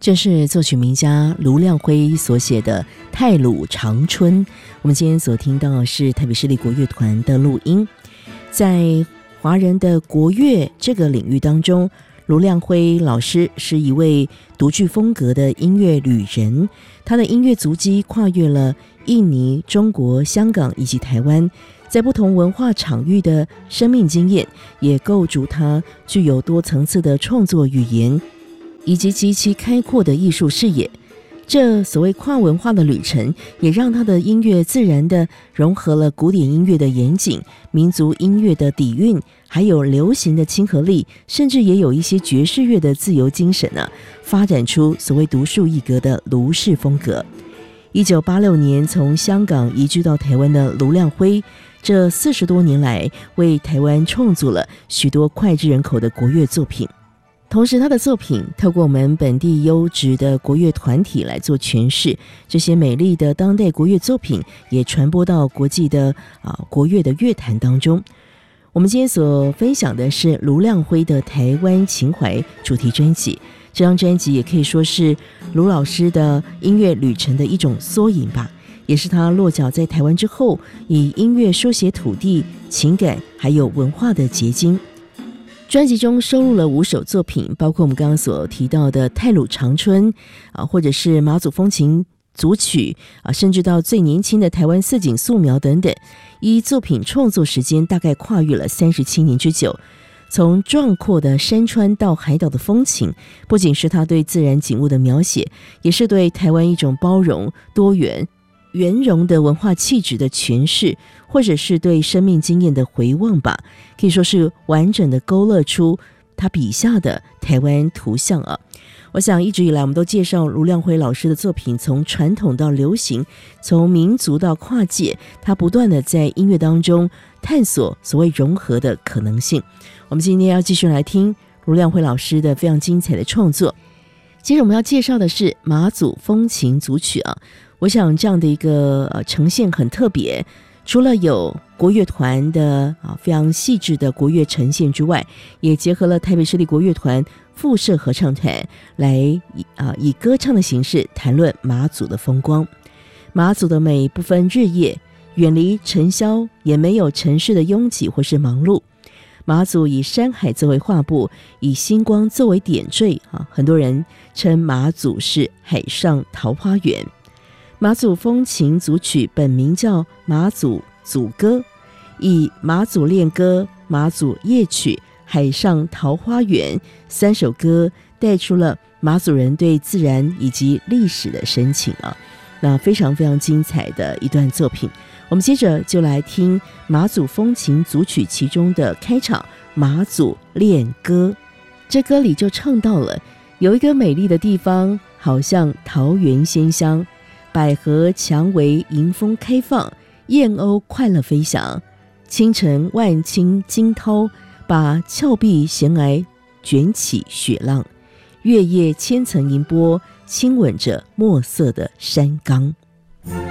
这是作曲名家卢亮辉所写的《太鲁长春》。我们今天所听到是台北市立国乐团的录音。在华人的国乐这个领域当中，卢亮辉老师是一位独具风格的音乐旅人，他的音乐足迹跨越了印尼、中国、香港以及台湾，在不同文化场域的生命经验，也构筑他具有多层次的创作语言以及极其开阔的艺术视野。这所谓跨文化的旅程，也让他的音乐自然地融合了古典音乐的严谨、民族音乐的底蕴，还有流行的亲和力，甚至也有一些爵士乐的自由精神发展出所谓独树一格的卢氏风格。1986年从香港移居到台湾的卢亮辉，这40多年来为台湾创作了许多脍炙人口的国乐作品。同时他的作品透过我们本地优质的国乐团体来做诠释，这些美丽的当代国乐作品也传播到国际的国乐的乐坛当中。我们今天所分享的是卢亮辉的台湾情怀主题专辑，这张专辑也可以说是卢老师的音乐旅程的一种缩影吧，也是他落脚在台湾之后以音乐书写土地、情感还有文化的结晶。专辑中收录了5首作品，包括我们刚刚所提到的《太鲁长春》或者是马祖风情组曲甚至到最年轻的台湾四景素描等等。依作品创作时间大概跨越了37年之久，从壮阔的山川到海岛的风情，不仅是他对自然景物的描写，也是对台湾一种包容、多元、圆融的文化气质的诠释，或者是对生命经验的回望吧，可以说是完整的勾勒出他笔下的台湾图像我想一直以来我们都介绍卢亮辉老师的作品，从传统到流行，从民族到跨界，他不断的在音乐当中探索所谓融合的可能性。我们今天要继续来听卢亮辉老师的非常精彩的创作。接着我们要介绍的是马祖风情组曲我想这样的一个呈现很特别，除了有国乐团的非常细致的国乐呈现之外，也结合了台北市立国乐团附设合唱团来以歌唱的形式谈论马祖的风光。马祖的美不分日夜，远离尘嚣，也没有城市的拥挤或是忙碌。马祖以山海作为画布，以星光作为点缀很多人称马祖是海上桃花源。马祖风情组曲本名叫马祖组歌，以马祖恋歌、马祖夜曲、海上桃花源3首歌带出了马祖人对自然以及历史的深情那非常非常精彩的一段作品。我们接着就来听马祖风情组曲其中的开场马祖恋歌。这歌里就唱到了，有一个美丽的地方，好像桃源鲜香，百合蔷薇迎风开放，燕鸥快乐飞翔，清晨万顷惊涛，把峭壁悬崖卷起雪浪，月夜千层银波，亲吻着墨色的山冈。